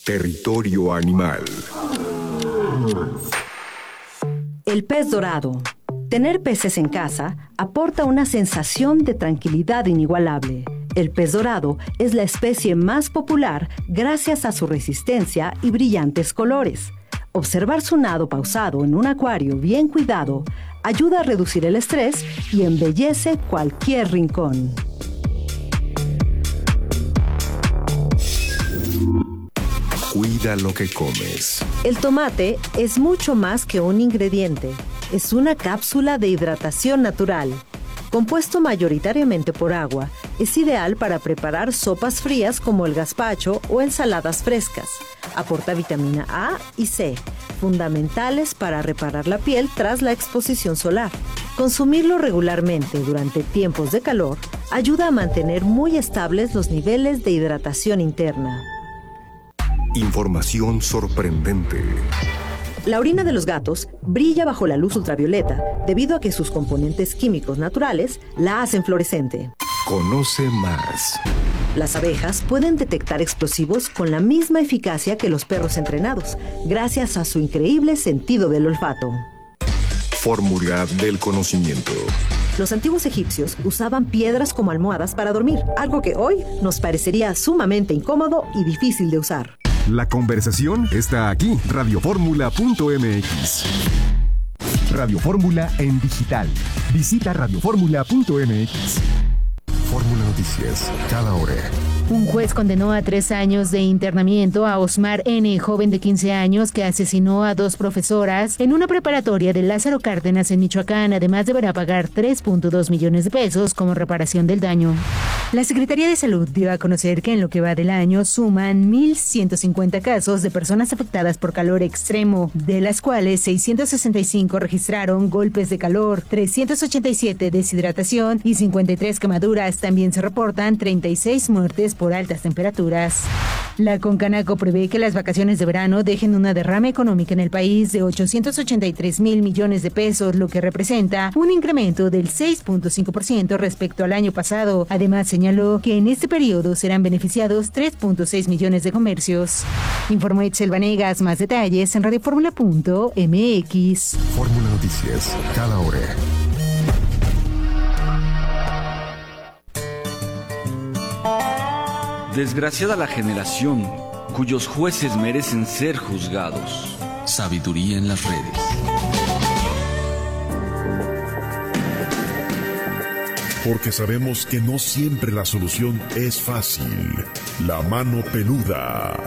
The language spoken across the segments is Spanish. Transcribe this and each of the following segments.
Territorio Animal. El pez dorado. Tener peces en casa aporta una sensación de tranquilidad inigualable. El pez dorado es la especie más popular gracias a su resistencia y brillantes colores. Observar su nado pausado en un acuario bien cuidado ayuda a reducir el estrés y embellece cualquier rincón. Cuida lo que comes. El tomate es mucho más que un ingrediente. Es una cápsula de hidratación natural. Compuesto mayoritariamente por agua, es ideal para preparar sopas frías como el gazpacho o ensaladas frescas. Aporta vitamina A y C, fundamentales para reparar la piel tras la exposición solar. Consumirlo regularmente durante tiempos de calor ayuda a mantener muy estables los niveles de hidratación interna. Información sorprendente. La orina de los gatos brilla bajo la luz ultravioleta debido a que sus componentes químicos naturales la hacen fluorescente. Conoce más. Las abejas pueden detectar explosivos con la misma eficacia que los perros entrenados, gracias a su increíble sentido del olfato. Fórmula del conocimiento. Los antiguos egipcios usaban piedras como almohadas para dormir, algo que hoy nos parecería sumamente incómodo y difícil de usar. La conversación está aquí, radioformula.mx. Radio Fórmula en digital. Visita radioformula.mx. Fórmula Noticias, cada hora. Un juez condenó a 3 años de internamiento a Osmar N., joven de 15 años que asesinó a 2 profesoras en una preparatoria de Lázaro Cárdenas en Michoacán. Además, deberá pagar 3.2 millones de pesos como reparación del daño. La Secretaría de Salud dio a conocer que en lo que va del año suman 1.150 casos de personas afectadas por calor extremo, de las cuales 665 registraron golpes de calor, 387 deshidratación y 53 quemaduras. También se reportan 36 muertes por altas temperaturas. La Concanaco prevé que las vacaciones de verano dejen una derrama económica en el país de 883,000 millones de pesos, lo que representa un incremento del 6.5% respecto al año pasado. Además, señaló que en este periodo serán beneficiados 3.6 millones de comercios. Informó Itzel Vanegas. Más detalles en radioformula.mx. Fórmula Noticias, cada hora. Desgraciada la generación cuyos jueces merecen ser juzgados. Sabiduría en las redes. Porque sabemos que no siempre la solución es fácil. La mano peluda.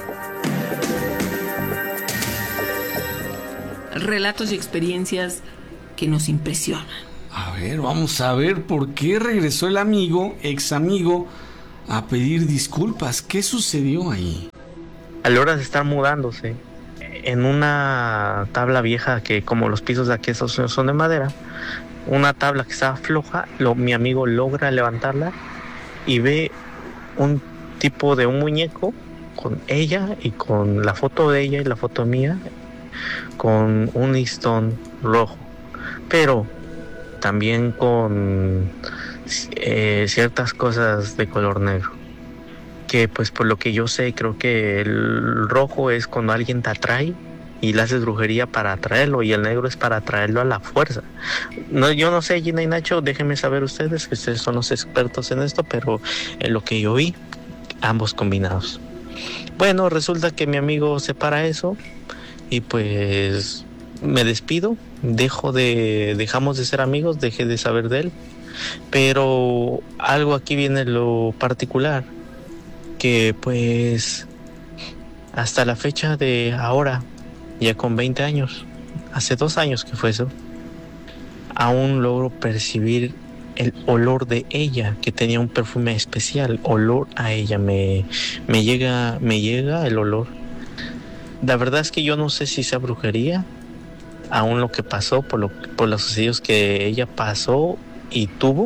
Relatos y experiencias que nos impresionan. A ver, vamos a ver por qué regresó el ex amigo, a pedir disculpas. ¿Qué sucedió ahí? A la hora de estar mudándose en una tabla vieja, que como los pisos de aquí son de madera, una tabla que estaba floja, mi amigo logra levantarla y ve un tipo de un muñeco con ella y con la foto de ella y la foto mía, con un listón rojo, pero también con ciertas cosas de color negro, que pues por lo que yo sé, creo que el rojo es cuando alguien te atrae y le haces brujería para atraerlo, y el negro es para atraerlo a la fuerza. No, yo no sé, Gina y Nacho, déjenme saber ustedes, que ustedes son los expertos en esto, pero en lo que yo vi, ambos combinados. Bueno, resulta que mi amigo separa eso y pues me despido, dejamos de ser amigos, dejé de saber de él. Pero algo aquí viene lo particular, que pues hasta la fecha de ahora, ya con 20 años, hace 2 años que fue eso, aún logro percibir el olor de ella, que tenía un perfume especial, olor a ella, me llega el olor. La verdad es que yo no sé si sea brujería, aún lo que pasó, por los sucesos que ella pasó y tuvo,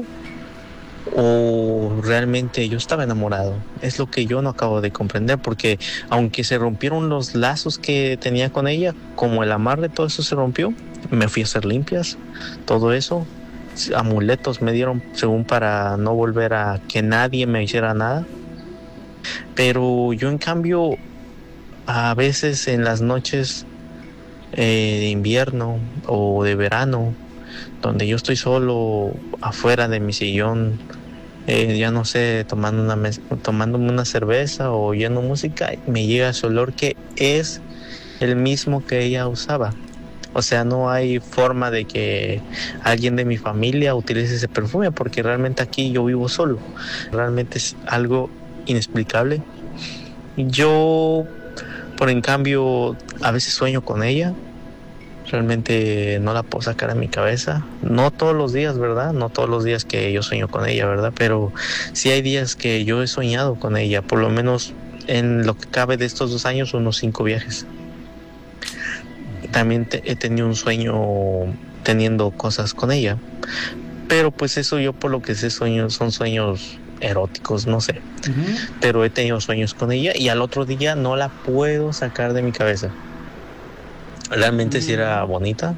o realmente yo estaba enamorado. Es lo que yo no acabo de comprender, porque aunque se rompieron los lazos que tenía con ella, como el amarre, todo eso se rompió, me fui a hacer limpias, todo eso, amuletos me dieron según para no volver a que nadie me hiciera nada. Pero yo en cambio a veces en las noches de invierno o de verano, donde yo estoy solo afuera de mi sillón, ya no sé, tomándome una cerveza o oyendo música, me llega ese olor que es el mismo que ella usaba. O sea, no hay forma de que alguien de mi familia utilice ese perfume, porque realmente aquí yo vivo solo. Realmente es algo inexplicable. Yo, por en cambio, a veces sueño con ella. Realmente no la puedo sacar de mi cabeza. No todos los días, ¿verdad? No todos los días que yo sueño con ella, ¿verdad? Pero sí hay días que yo he soñado con ella. Por lo menos en lo que cabe de estos 2 años, unos 5 viajes. También he tenido un sueño teniendo cosas con ella. Pero pues eso yo por lo que sé son sueños eróticos, no sé. Pero he tenido sueños con ella y al otro día no la puedo sacar de mi cabeza. Realmente sí era bonita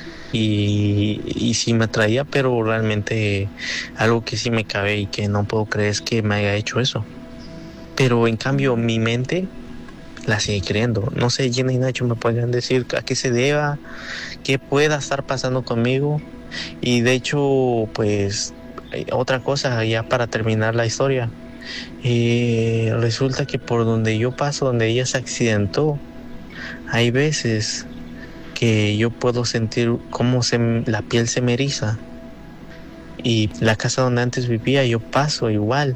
y sí me atraía, pero realmente algo que sí me cabe y que no puedo creer es que me haya hecho eso. Pero en cambio mi mente la sigue creyendo. No sé, Gina y Nacho me podrían decir a qué se deba, qué pueda estar pasando conmigo. Y de hecho, pues otra cosa ya para terminar la historia, resulta que por donde yo paso, donde ella se accidentó, hay veces que yo puedo sentir cómo la piel se me eriza. Y la casa donde antes vivía yo paso igual,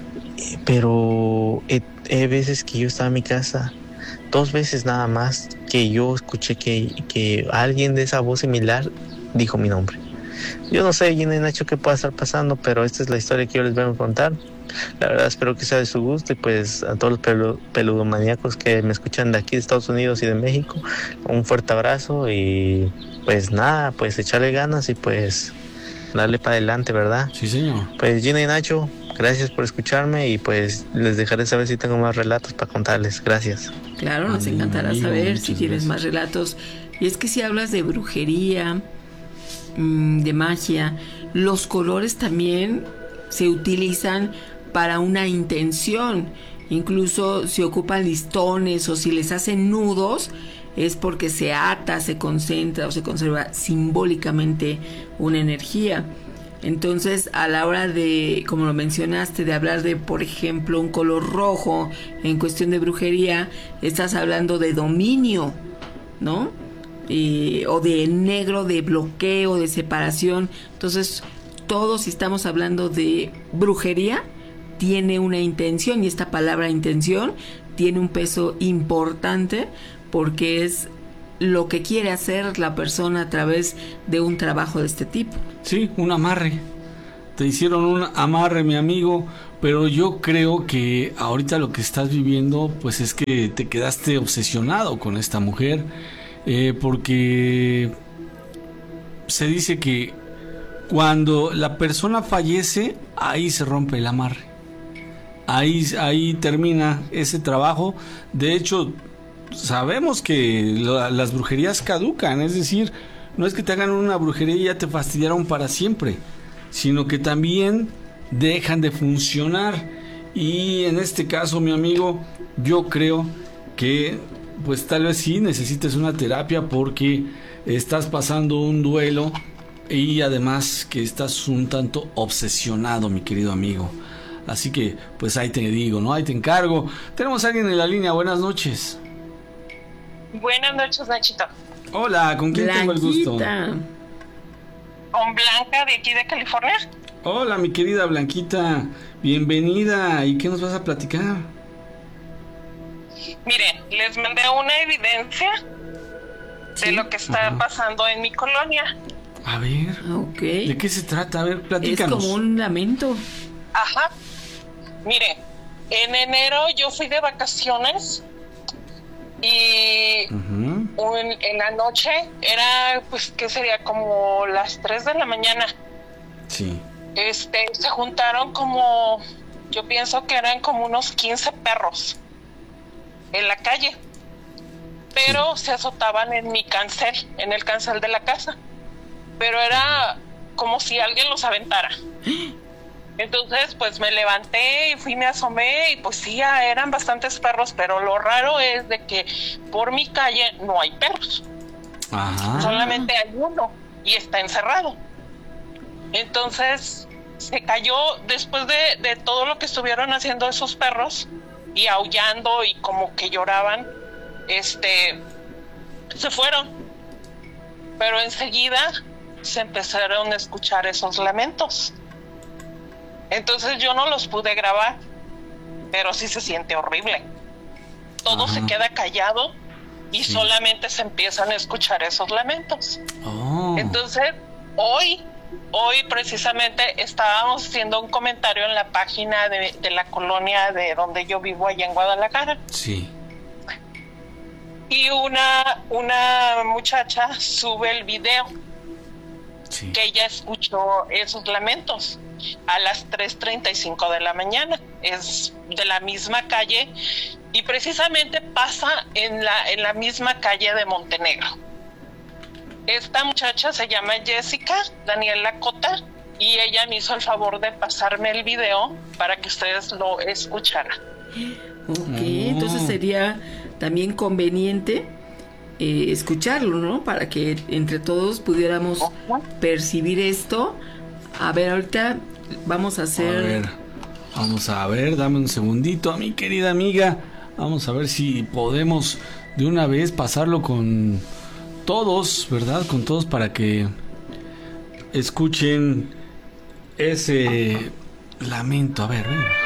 pero hay veces que yo estaba en mi casa, 2 veces nada más, que yo escuché que alguien de esa voz similar dijo mi nombre. Yo no sé, Gina y Nacho, qué pueda estar pasando, pero esta es la historia que yo les vengo a contar. La verdad espero que sea de su gusto y pues a todos los peludomaníacos que me escuchan de aquí de Estados Unidos y de México, un fuerte abrazo y pues nada, pues echarle ganas y pues darle para adelante, ¿verdad? Sí, señor. Pues Gina y Nacho, gracias por escucharme y pues les dejaré saber si tengo más relatos para contarles. Gracias. Claro, nos encantará saber si tienes más relatos. Y es que si hablas de brujería, de magia, los colores también se utilizan para una intención. Incluso si ocupan listones o si les hacen nudos, es porque se ata, se concentra o se conserva simbólicamente una energía. Entonces, a la hora de, como lo mencionaste, de hablar de, por ejemplo, un color rojo en cuestión de brujería, estás hablando de dominio, ¿no? O de negro, de bloqueo, de separación. Entonces, todos, si estamos hablando de brujería, tiene una intención, y esta palabra intención tiene un peso importante porque es lo que quiere hacer la persona a través de un trabajo de este tipo. Sí, un amarre. Te hicieron un amarre, mi amigo, pero yo creo que ahorita lo que estás viviendo pues es que te quedaste obsesionado con esta mujer, porque se dice que cuando la persona fallece, ahí se rompe el amarre. Ahí termina ese trabajo. De hecho, sabemos que las brujerías caducan, es decir, no es que te hagan una brujería y ya te fastidiaron para siempre, sino que también dejan de funcionar. Y en este caso, mi amigo, yo creo que pues tal vez sí necesites una terapia porque estás pasando un duelo y además que estás un tanto obsesionado, mi querido amigo. Así que pues ahí te digo, ¿no? Ahí te encargo. Tenemos a alguien en la línea. Buenas noches. Buenas noches, Nachito. Hola, ¿con quién tengo el gusto? Con Blanca, de aquí de California. Hola, mi querida Blanquita. Bienvenida. ¿Y qué nos vas a platicar? Miren, les mandé una evidencia de lo que está pasando en mi colonia. A ver, okay. ¿De qué se trata? A ver, platícanos. Es como un lamento. Ajá. Mire, en enero yo fui de vacaciones y en la noche era, pues, ¿qué sería? Como las 3 de la mañana. Sí. Se juntaron como, yo pienso que eran como unos 15 perros en la calle, pero se azotaban en mi cancel, en el cancel de la casa, pero era como si alguien los aventara. Entonces, pues me levanté y me asomé y pues sí, eran bastantes perros, pero lo raro es de que por mi calle no hay perros. Ajá. Solamente hay uno y está encerrado. Entonces, se cayó después de todo lo que estuvieron haciendo esos perros y aullando y como que lloraban, se fueron. Pero enseguida se empezaron a escuchar esos lamentos. Entonces yo no los pude grabar, pero sí se siente horrible. Todo se queda callado y solamente se empiezan a escuchar esos lamentos. Entonces, hoy precisamente estábamos haciendo un comentario en la página de la colonia de donde yo vivo, allá en Guadalajara. Sí. Y una muchacha sube el video que ella escuchó esos lamentos a las 3:35 de la mañana. Es de la misma calle y precisamente pasa en la misma calle de Montenegro. Esta muchacha se llama Jessica Daniela Cota y ella me hizo el favor de pasarme el video para que ustedes lo escucharan. Ok, entonces sería también conveniente escucharlo, ¿no? Para que entre todos pudiéramos percibir esto. A ver, ahorita vamos a hacer... Vamos a ver, dame un segundito, mi querida amiga. Vamos a ver si podemos de una vez pasarlo con todos, ¿verdad? Con todos para que escuchen ese lamento. A ver, ven.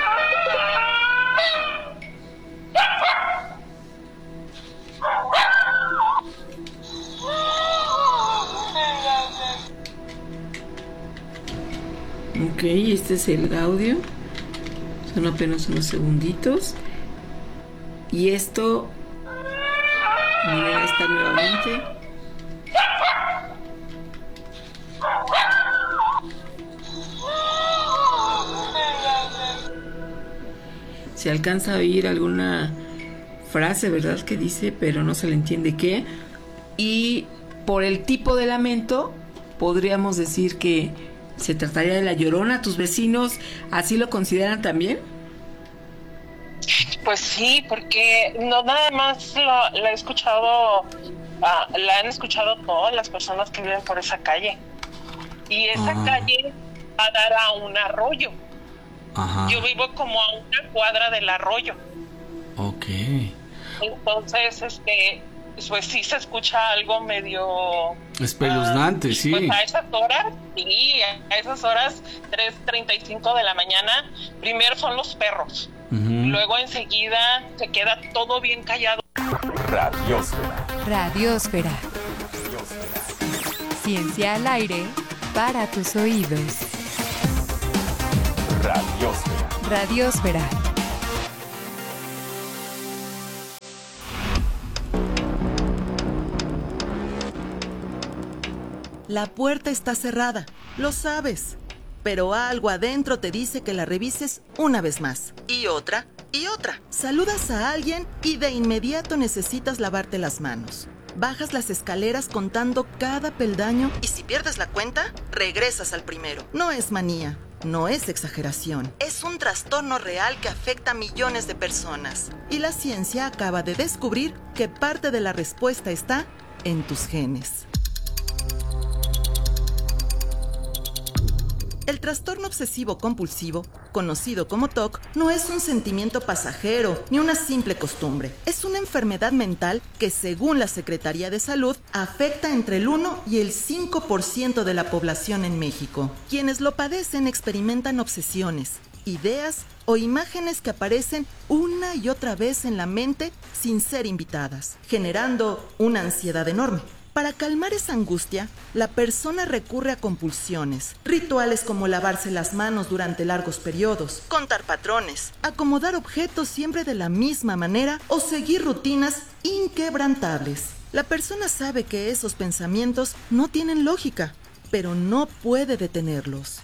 Ok, este es el audio. Son apenas unos segunditos. Y esto... Miren, ahí está nuevamente. Se alcanza a oír alguna frase, ¿verdad? Que dice, pero no se le entiende qué. Y por el tipo de lamento, podríamos decir que se trataría de la Llorona. ¿Tus vecinos así lo consideran también? Pues sí, porque no nada más la he escuchado, la han escuchado todas las personas que viven por esa calle. Y esa calle va a dar a un arroyo. Yo vivo como a una cuadra del arroyo. Ok. Entonces, pues sí se escucha algo medio espeluznante, sí. Pues a esas horas, 3:35 de la mañana, primero son los perros. Luego enseguida se queda todo bien callado. Radiósfera. Ciencia al aire para tus oídos. Radiósfera. La puerta está cerrada, lo sabes, pero algo adentro te dice que la revises una vez más, y otra, y otra. Saludas a alguien y de inmediato necesitas lavarte las manos. Bajas las escaleras contando cada peldaño y si pierdes la cuenta, regresas al primero. No es manía, no es exageración, es un trastorno real que afecta a millones de personas. Y la ciencia acaba de descubrir que parte de la respuesta está en tus genes. El trastorno obsesivo-compulsivo, conocido como TOC, no es un sentimiento pasajero ni una simple costumbre. Es una enfermedad mental que, según la Secretaría de Salud, afecta entre el 1 y el 5% de la población en México. Quienes lo padecen experimentan obsesiones, ideas o imágenes que aparecen una y otra vez en la mente sin ser invitadas, generando una ansiedad enorme. Para calmar esa angustia, la persona recurre a compulsiones, rituales como lavarse las manos durante largos periodos, contar patrones, acomodar objetos siempre de la misma manera o seguir rutinas inquebrantables. La persona sabe que esos pensamientos no tienen lógica, pero no puede detenerlos.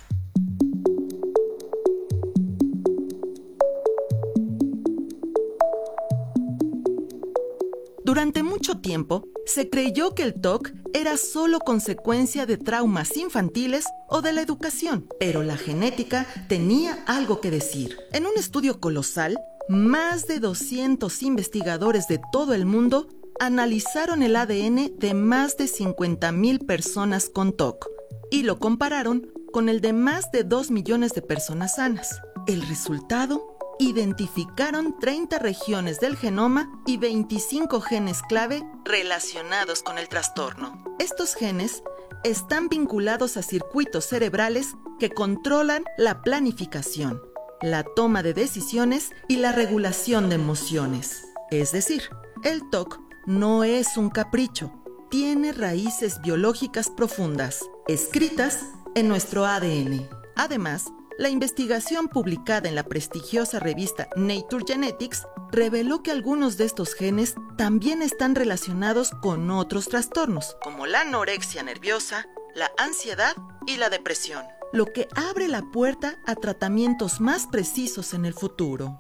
Durante mucho tiempo, se creyó que el TOC era solo consecuencia de traumas infantiles o de la educación, pero la genética tenía algo que decir. En un estudio colosal, más de 200 investigadores de todo el mundo analizaron el ADN de más de 50,000 personas con TOC y lo compararon con el de más de 2 millones de personas sanas. El resultado: identificaron 30 regiones del genoma y 25 genes clave relacionados con el trastorno. Estos genes están vinculados a circuitos cerebrales que controlan la planificación, la toma de decisiones y la regulación de emociones. Es decir, el TOC no es un capricho, tiene raíces biológicas profundas, escritas en nuestro ADN. Además, la investigación publicada en la prestigiosa revista Nature Genetics reveló que algunos de estos genes también están relacionados con otros trastornos, como la anorexia nerviosa, la ansiedad y la depresión, lo que abre la puerta a tratamientos más precisos en el futuro.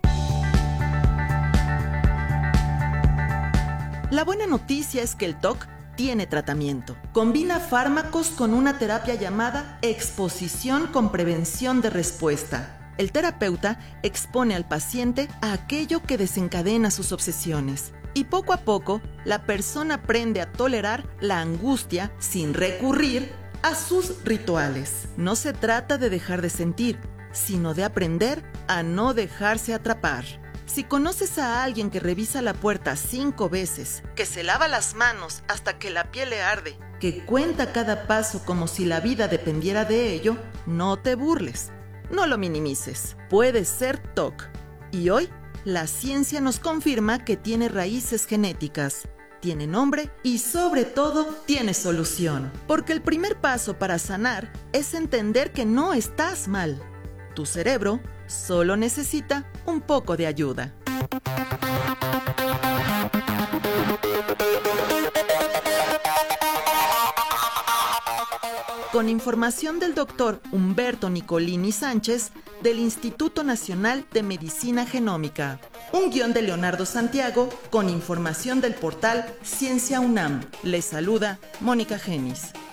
La buena noticia es que el TOC tiene tratamiento. Combina fármacos con una terapia llamada exposición con prevención de respuesta. El terapeuta expone al paciente a aquello que desencadena sus obsesiones. Y poco a poco, la persona aprende a tolerar la angustia sin recurrir a sus rituales. No se trata de dejar de sentir, sino de aprender a no dejarse atrapar. Si conoces a alguien que revisa la puerta 5 veces, que se lava las manos hasta que la piel le arde, que cuenta cada paso como si la vida dependiera de ello, no te burles, no lo minimices. Puede ser TOC. Y hoy, la ciencia nos confirma que tiene raíces genéticas, tiene nombre y sobre todo tiene solución. Porque el primer paso para sanar es entender que no estás mal. Tu cerebro solo necesita un poco de ayuda. Con información del doctor Humberto Nicolini Sánchez del Instituto Nacional de Medicina Genómica. Un guión de Leonardo Santiago con información del portal Ciencia UNAM. Les saluda Mónica Genis.